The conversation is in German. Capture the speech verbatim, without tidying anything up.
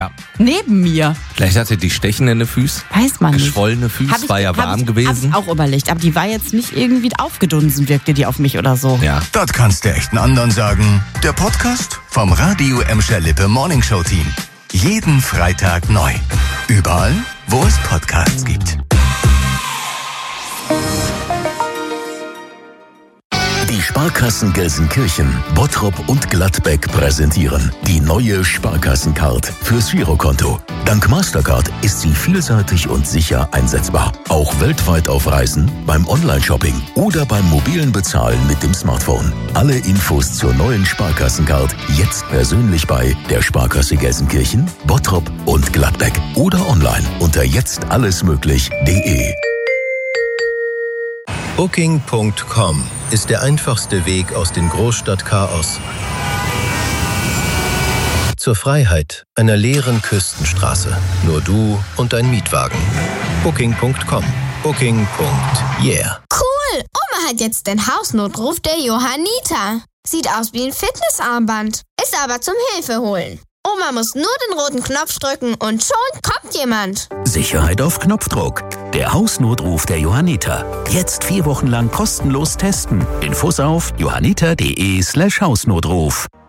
Ja. Neben mir. Vielleicht hatte die stechende Füße. Weiß man nicht. Geschwollene Füße, Hab ich, war ja warm hab ich, gewesen. Hab ich auch überlegt, aber die war jetzt nicht irgendwie aufgedunsen, wirkte die auf mich oder so. Ja. Das kannst du echt anderen sagen. Der Podcast vom Radio Emscher Lippe Morning Show Team. Jeden Freitag neu. Überall, wo es Podcasts gibt. Die Sparkassen Gelsenkirchen, Bottrop und Gladbeck präsentieren die neue Sparkassencard fürs Girokonto. Dank Mastercard ist sie vielseitig und sicher einsetzbar. Auch weltweit auf Reisen, beim Online-Shopping oder beim mobilen Bezahlen mit dem Smartphone. Alle Infos zur neuen Sparkassencard jetzt persönlich bei der Sparkasse Gelsenkirchen, Bottrop und Gladbeck oder online unter jetztallesmöglich punkt de. Booking Punkt com ist der einfachste Weg aus dem Großstadtchaos zur Freiheit einer leeren Küstenstraße. Nur du und dein Mietwagen. Booking Punkt com. Booking. Yeah. Cool! Oma hat jetzt den Hausnotruf der Johanniter. Sieht aus wie ein Fitnessarmband, ist aber zum Hilfeholen. Oma muss nur den roten Knopf drücken und schon kommt jemand. Sicherheit auf Knopfdruck. Der Hausnotruf der Johanniter. Jetzt vier Wochen lang kostenlos testen. Infos auf johanniter punkt de slash Hausnotruf.